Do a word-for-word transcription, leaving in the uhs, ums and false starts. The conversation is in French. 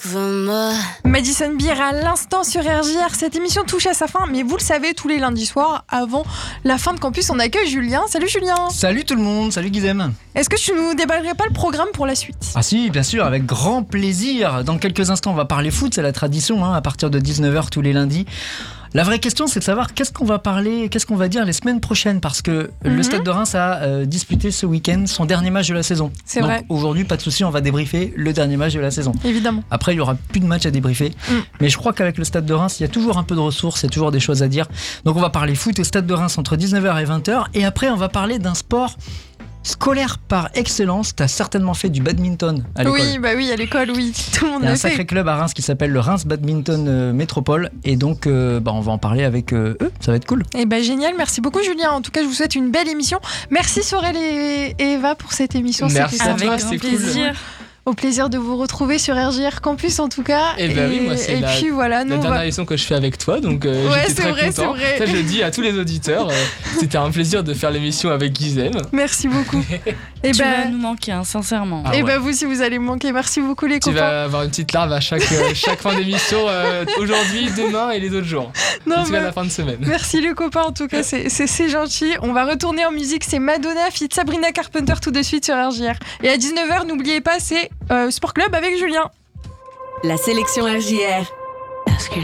Madison Beer à l'instant sur R J R. Cette émission touche à sa fin, mais vous le savez, tous les lundis soirs, avant la fin de campus, on accueille Julien. Salut Julien. Salut tout le monde, salut Guizem. Est-ce que tu nous déballerais pas le programme pour la suite ? Ah si, bien sûr, avec grand plaisir. Dans quelques instants, on va parler foot, c'est la tradition, hein, à partir de dix-neuf heures tous les lundis. La vraie question, c'est de savoir qu'est-ce qu'on va parler, qu'est-ce qu'on va dire les semaines prochaines, parce que mm-hmm. le Stade de Reims a euh, disputé ce week-end son dernier match de la saison. C'est Donc vrai. Aujourd'hui, pas de souci, on va débriefer le dernier match de la saison. Évidemment. Après, il y aura plus de matchs à débriefer, mm. mais je crois qu'avec le Stade de Reims, il y a toujours un peu de ressources, il y a toujours des choses à dire. Donc on va parler foot au Stade de Reims entre dix-neuf heures et vingt heures, et après on va parler d'un sport scolaire par excellence. T'as certainement fait du badminton à l'école. Oui, bah oui, à l'école, oui. Tout le monde Il y a l'a un sacré fait. club à Reims qui s'appelle le Reims Badminton euh, Métropole, et donc euh, bah, on va en parler avec euh, eux. Ça va être cool. Et bah génial, merci beaucoup Julien. En tout cas, je vous souhaite une belle émission. Merci Sorel et Eva pour cette émission. Merci C'était à toi, sympa. c'est plaisir. Au plaisir de vous retrouver sur R J R Campus en tout cas. Et bah oui, moi c'est et la, puis voilà, nous la on dernière va... émission que je fais avec toi, donc euh, ouais, j'étais c'est très vrai, content. c'est vrai. Ça, je le dis à tous les auditeurs, euh, c'était un plaisir de faire l'émission avec Guizem. Merci beaucoup. Et tu bah... vas nous manquer, hein, sincèrement. Ah et ouais. bah vous aussi vous allez me manquer. Merci beaucoup les Tu copains. vas avoir une petite larve à chaque, euh, chaque fin d'émission, euh, aujourd'hui, demain et les autres jours. Non, jusqu'à mais... la fin de semaine. Merci les copains, en tout cas c'est, c'est, c'est gentil. On va retourner en musique, c'est Madonna feat Sabrina Carpenter tout de suite sur R J R. Et à dix-neuf heures, n'oubliez pas, c'est euh, Sport Club avec Julien. La sélection R J R.